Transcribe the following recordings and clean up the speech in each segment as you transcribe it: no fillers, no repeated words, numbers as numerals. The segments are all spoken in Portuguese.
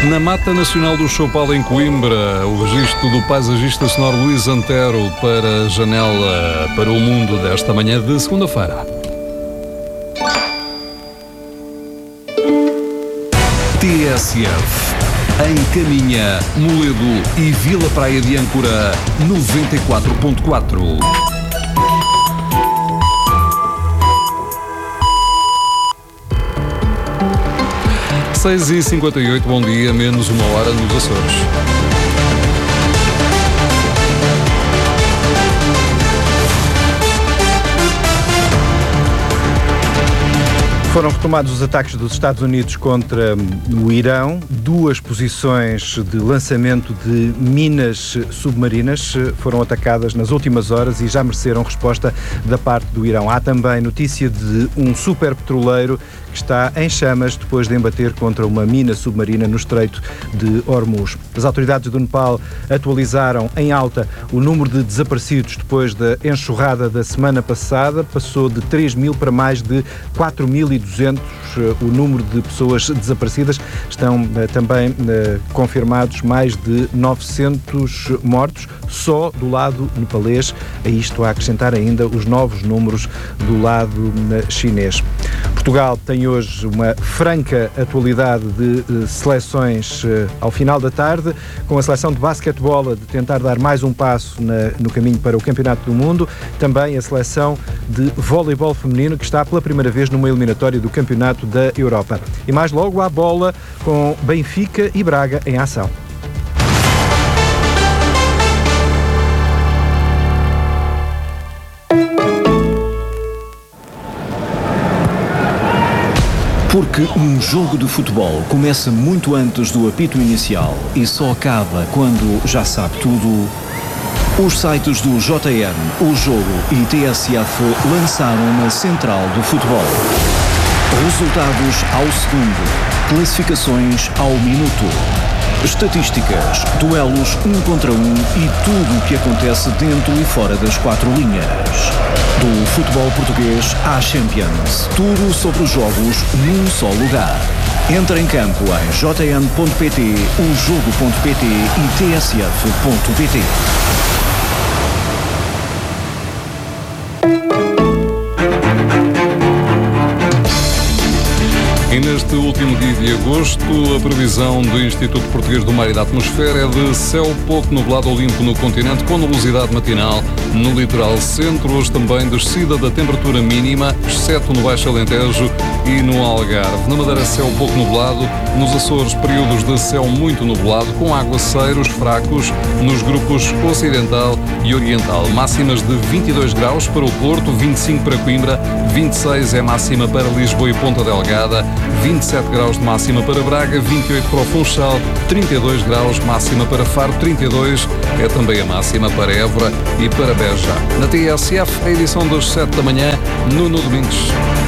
Na Mata Nacional do Choupal, em Coimbra, o registro do paisagista sonoro Luís Antero para a janela para o mundo desta manhã de segunda-feira. TSF. Em Caminha, Moledo e Vila Praia de Âncora, 94.4. Seis e 58, bom dia, menos uma hora nos Açores. Foram retomados os ataques dos Estados Unidos contra o Irão. 2 posições de lançamento de minas submarinas foram atacadas nas últimas horas e já mereceram resposta da parte do Irão. Há também notícia de um superpetroleiro que está em chamas depois de embater contra uma mina submarina no Estreito de Hormuz. As autoridades do Nepal atualizaram em alta o número de desaparecidos depois da enxurrada da semana passada. Passou de 3.000 para mais de 4.200 o número de pessoas desaparecidas. Estão também confirmados mais de 900 mortos só do lado nepalês. A isto a acrescentar ainda os novos números do lado chinês. Portugal tem hoje uma franca atualidade de seleções ao final da tarde, com a seleção de basquetebol a de tentar dar mais um passo no caminho para o Campeonato do Mundo, também a seleção de voleibol feminino que está pela primeira vez numa eliminatória do Campeonato da Europa. E mais logo à bola com Benfica e Braga em ação. Porque um jogo de futebol começa muito antes do apito inicial e só acaba quando já sabe tudo, os sites do JN, O Jogo e TSF lançaram uma central do futebol. Resultados ao segundo, classificações ao minuto, estatísticas, duelos 1 contra 1 e tudo o que acontece dentro e fora das 4 linhas. Do futebol português à Champions. Tudo sobre os jogos num só lugar. Entra em campo em jn.pt, ojogo.pt e tsf.pt. E neste último dia de agosto, a previsão do Instituto Português do Mar e da Atmosfera é de céu pouco nublado ou limpo no continente, com nebulosidade matinal no litoral centro. Hoje também descida da temperatura mínima, exceto no Baixo Alentejo e no Algarve. Na Madeira, céu pouco nublado. Nos Açores, períodos de céu muito nublado, com aguaceiros fracos nos grupos ocidental e oriental. Máximas de 22 graus para o Porto, 25 para Coimbra, 26 é máxima para Lisboa e Ponta Delgada, 27 graus de máxima para Braga, 28 para o Funchal, 32 graus máxima para Faro, 32 é também a máxima para Évora e para Beja. Na TSF, a edição das 7 da manhã, Nuno Domingos.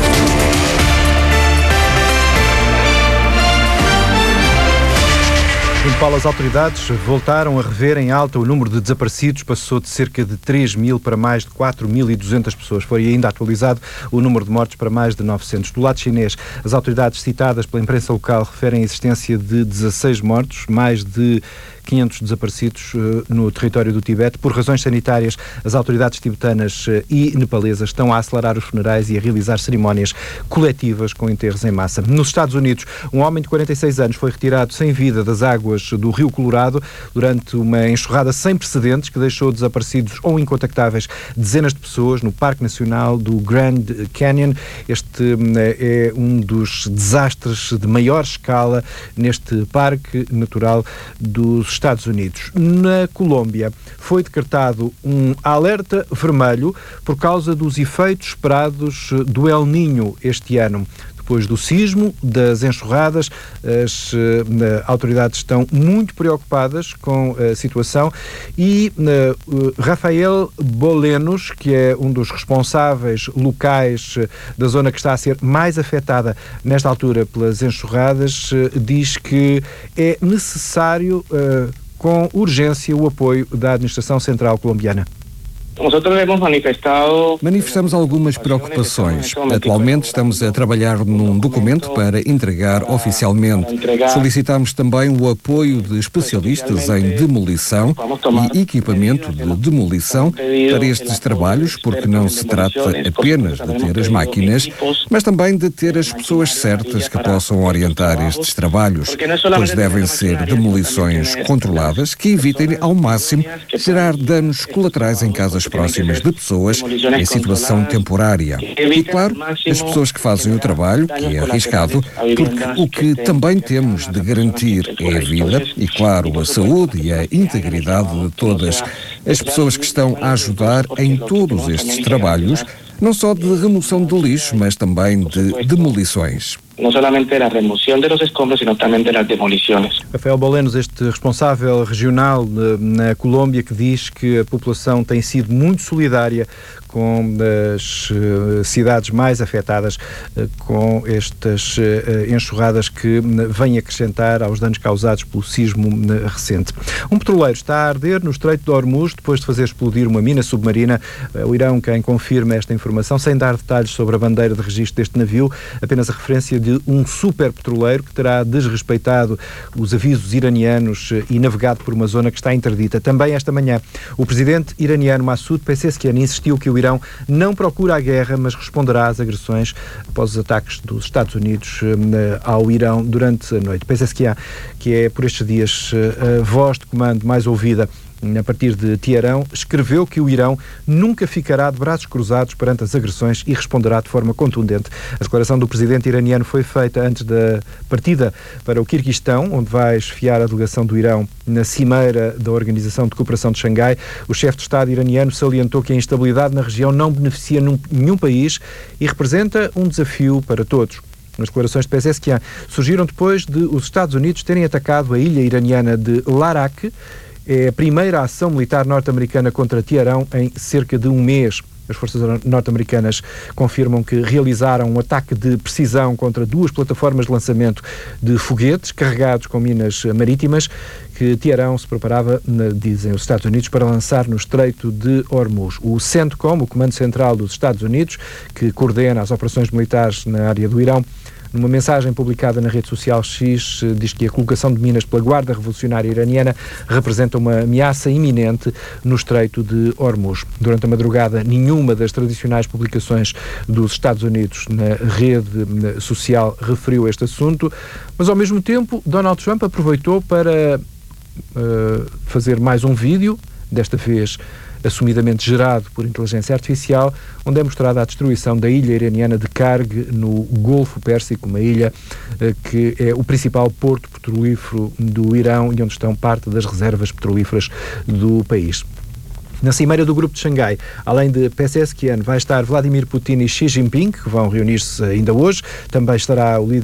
Em Nepal, as autoridades voltaram a rever em alta o número de desaparecidos, passou de cerca de 3.000 para mais de 4.200 pessoas. Foi ainda atualizado o número de mortos para mais de 900. Do lado chinês, as autoridades citadas pela imprensa local referem a existência de 16 mortos, mais de 500 desaparecidos no território do Tibete. Por razões sanitárias, as autoridades tibetanas e nepalesas estão a acelerar os funerais e a realizar cerimónias coletivas com enterros em massa. Nos Estados Unidos, um homem de 46 anos foi retirado sem vida das águas do Rio Colorado durante uma enxurrada sem precedentes que deixou desaparecidos ou incontactáveis dezenas de pessoas no Parque Nacional do Grand Canyon. Este é um dos desastres de maior escala neste parque natural dos Estados Unidos. Na Colômbia foi decretado um alerta vermelho por causa dos efeitos esperados do El Niño este ano. Depois do sismo, das enxurradas, as autoridades estão muito preocupadas com a situação e Rafael Bolenos, que é um dos responsáveis locais da zona que está a ser mais afetada nesta altura pelas enxurradas, diz que é necessário com urgência o apoio da Administração Central colombiana. Manifestamos algumas preocupações. Atualmente estamos a trabalhar num documento para entregar oficialmente. Solicitamos também o apoio de especialistas em demolição e equipamento de demolição para estes trabalhos, porque não se trata apenas de ter as máquinas, mas também de ter as pessoas certas que possam orientar estes trabalhos, pois devem ser demolições controladas que evitem ao máximo gerar danos colaterais em casas próximas de pessoas em situação temporária. E, claro, as pessoas que fazem o trabalho, que é arriscado, porque o que também temos de garantir é a vida e, claro, a saúde e a integridade de todas as pessoas que estão a ajudar em todos estes trabalhos, não só de remoção de lixo, mas também de demolições. Não somente a remoção dos escombros, sino também das demolições. Rafael Bolenos, este responsável regional na Colômbia, que diz que a população tem sido muito solidária com as cidades mais afetadas com estas enxurradas que vêm acrescentar aos danos causados pelo sismo recente. Um petroleiro está a arder no Estreito de Hormuz depois de fazer explodir uma mina submarina. O Irão quem confirma esta informação, sem dar detalhes sobre a bandeira de registro deste navio, apenas a referência de um super petroleiro que terá desrespeitado os avisos iranianos e navegado por uma zona que está interdita. Também esta manhã, o presidente iraniano Massoud Pezeshkian insistiu que o Irão não procura a guerra, mas responderá às agressões após os ataques dos Estados Unidos ao Irão durante a noite. Pezeshkian, que é por estes dias a voz de comando mais ouvida a partir de Teherão, escreveu que o Irão nunca ficará de braços cruzados perante as agressões e responderá de forma contundente. A declaração do presidente iraniano foi feita antes da partida para o Quirguistão, onde vai esfiar a delegação do Irão na cimeira da Organização de Cooperação de Xangai. O chefe de Estado iraniano salientou que a instabilidade na região não beneficia nenhum país e representa um desafio para todos. As declarações de Pezeshkian surgiram depois de os Estados Unidos terem atacado a ilha iraniana de Larak. É a primeira ação militar norte-americana contra Teherão em cerca de um mês. As forças norte-americanas confirmam que realizaram um ataque de precisão contra 2 plataformas de lançamento de foguetes carregados com minas marítimas que Teherão se preparava, dizem os Estados Unidos, para lançar no Estreito de Hormuz. O CENTCOM, o Comando Central dos Estados Unidos, que coordena as operações militares na área do Irão, numa mensagem publicada na rede social X, diz que a colocação de minas pela Guarda Revolucionária Iraniana representa uma ameaça iminente no Estreito de Hormuz. Durante a madrugada, nenhuma das tradicionais publicações dos Estados Unidos na rede social referiu este assunto, mas ao mesmo tempo Donald Trump aproveitou para fazer mais um vídeo, desta vez assumidamente gerado por inteligência artificial, onde é mostrada a destruição da ilha iraniana de Karg, no Golfo Pérsico, uma ilha que é o principal porto petrolífero do Irão e onde estão parte das reservas petrolíferas do país. Na cimeira do Grupo de Xangai, além de Pezeshkian, vai estar Vladimir Putin e Xi Jinping, que vão reunir-se ainda hoje. Também estará o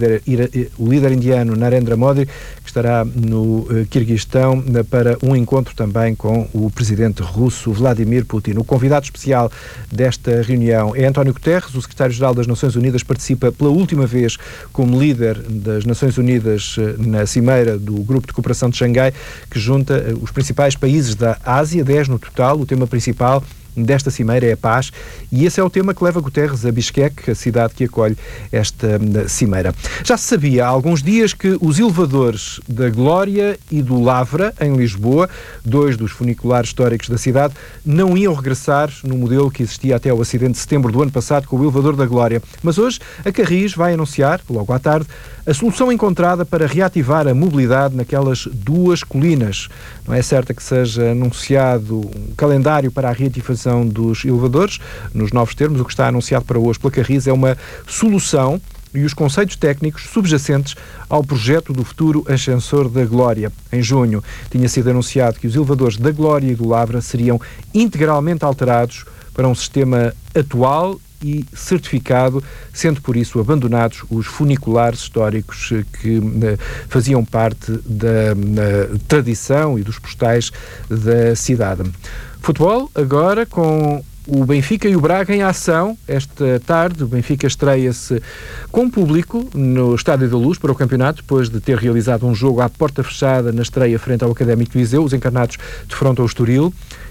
líder indiano Narendra Modi, que estará no Quirguistão para um encontro também com o presidente russo Vladimir Putin. O convidado especial desta reunião é António Guterres. O secretário-geral das Nações Unidas participa pela última vez como líder das Nações Unidas na cimeira do Grupo de Cooperação de Xangai, que junta os principais países da Ásia, 10 no total. O tema principal desta cimeira é a paz e esse é o tema que leva Guterres a Bishkek, a cidade que acolhe esta cimeira. Já se sabia há alguns dias que os elevadores da Glória e do Lavra, em Lisboa, 2 dos funiculares históricos da cidade, não iam regressar no modelo que existia até o acidente de setembro do ano passado com o elevador da Glória. Mas hoje a Carris vai anunciar, logo à tarde, a solução encontrada para reativar a mobilidade naquelas 2 colinas. Não é certo que seja anunciado um calendário para a reativação dos elevadores, nos novos termos. O que está anunciado para hoje pela Carris é uma solução e os conceitos técnicos subjacentes ao projeto do futuro ascensor da Glória. Em junho tinha sido anunciado que os elevadores da Glória e do Lavra seriam integralmente alterados para um sistema atual e certificado, sendo por isso abandonados os funiculares históricos que faziam parte da tradição e dos postais da cidade. Futebol, agora com o Benfica e o Braga em ação. Esta tarde o Benfica estreia-se com público no Estádio da Luz para o campeonato, depois de ter realizado um jogo à porta fechada na estreia frente ao Académico de Viseu. Os encarnados defrontam o Estoril.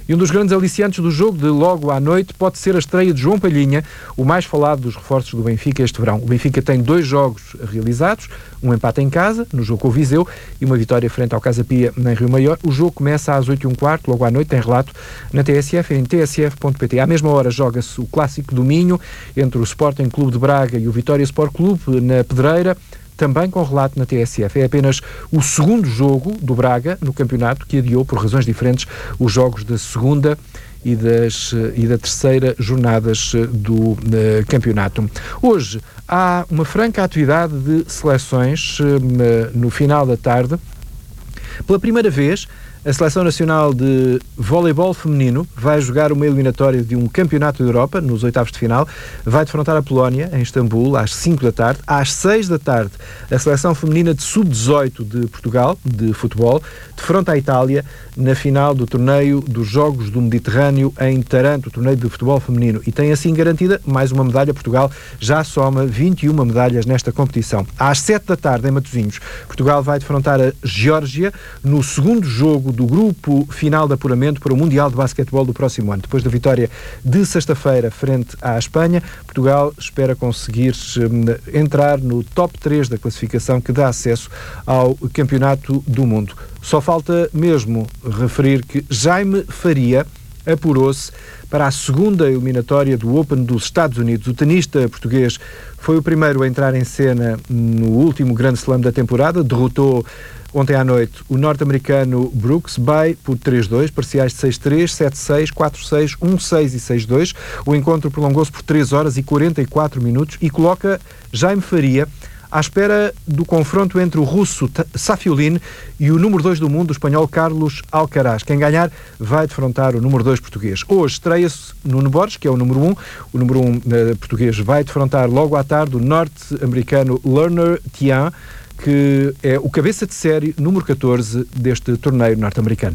E um dos grandes aliciantes do jogo de logo à noite pode ser a estreia de João Palhinha, o mais falado dos reforços do Benfica este verão. O Benfica tem 2 jogos realizados, um empate em casa, no jogo com o Viseu, e uma vitória frente ao Casa Pia, em Rio Maior. O jogo começa às 8h15, logo à noite, tem relato na TSF, em tsf.pt. À mesma hora joga-se o Clássico do Minho, entre o Sporting Clube de Braga e o Vitória Sport Clube, na Pedreira, também com relato na TSF. É apenas o segundo jogo do Braga no campeonato que adiou, por razões diferentes, os jogos da segunda e da terceira jornadas do campeonato. Hoje há uma franca atividade de seleções no final da tarde. Pela primeira vez, a Seleção Nacional de Voleibol Feminino vai jogar uma eliminatória de um campeonato da Europa, nos oitavos de final. Vai defrontar a Polónia, em Istambul, às 5 da tarde. Às 6 da tarde, a Seleção Feminina de Sub-18 de Portugal, de futebol, defronta a Itália na final do torneio dos Jogos do Mediterrâneo em Taranto, o torneio de futebol feminino. E tem assim garantida mais uma medalha. Portugal já soma 21 medalhas nesta competição. Às 7 da tarde, em Matosinhos, Portugal vai defrontar a Geórgia no segundo jogo do grupo final de apuramento para o Mundial de Basquetebol do próximo ano. Depois da vitória de sexta-feira frente à Espanha, Portugal espera conseguir entrar no top 3 da classificação que dá acesso ao Campeonato do Mundo. Só falta mesmo referir que Jaime Faria apurou-se para a segunda eliminatória do Open dos Estados Unidos. O tenista português foi o primeiro a entrar em cena no último Grand Slam da temporada, derrotou ontem à noite o norte-americano Brooks Bay por 3-2, parciais de 6-3, 7-6, 4-6, 1-6 e 6-2. O encontro prolongou-se por 3 horas e 44 minutos e coloca Jaime Faria à espera do confronto entre o russo Safiullin e o número 2 do mundo, o espanhol Carlos Alcaraz. Quem ganhar vai defrontar o número 2 português. Hoje estreia-se Nuno Borges, que é o número 1. O número 1 português vai defrontar logo à tarde o norte-americano Lerner Tian, que é o cabeça de série número 14 deste torneio norte-americano.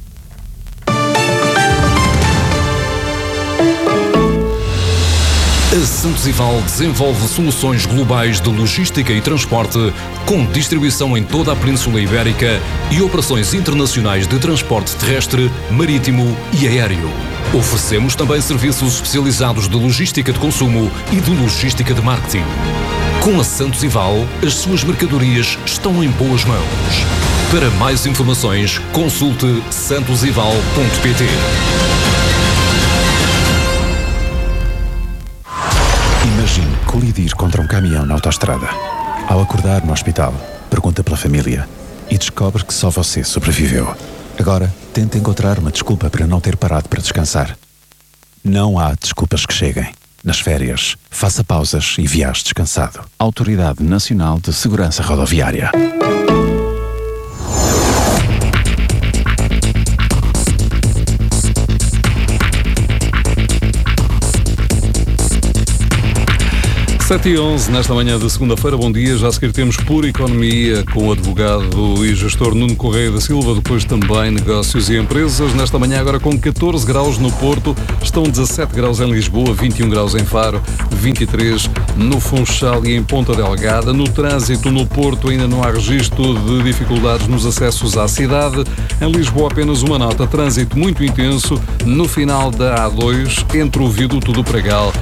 A Santos Ival desenvolve soluções globais de logística e transporte, com distribuição em toda a Península Ibérica e operações internacionais de transporte terrestre, marítimo e aéreo. Oferecemos também serviços especializados de logística de consumo e de logística de marketing. Com a Santos Ival, as suas mercadorias estão em boas mãos. Para mais informações, consulte santosival.pt. Imagine colidir contra um caminhão na autoestrada. Ao acordar no hospital, pergunta pela família e descobre que só você sobreviveu. Agora, tente encontrar uma desculpa para não ter parado para descansar. Não há desculpas que cheguem. Nas férias, faça pausas e viaje descansado. Autoridade Nacional de Segurança Rodoviária. Sete e 11, nesta manhã de segunda-feira. Bom dia. Já a seguir temos Pura Economia com o advogado e gestor Nuno Correia da Silva, depois também Negócios e Empresas. Nesta manhã agora com 14 graus no Porto, estão 17 graus em Lisboa, 21 graus em Faro, 23 no Funchal e em Ponta Delgada. No trânsito no Porto ainda não há registro de dificuldades nos acessos à cidade. Em Lisboa apenas uma nota, trânsito muito intenso no final da A2, entre o Viaduto do Pragal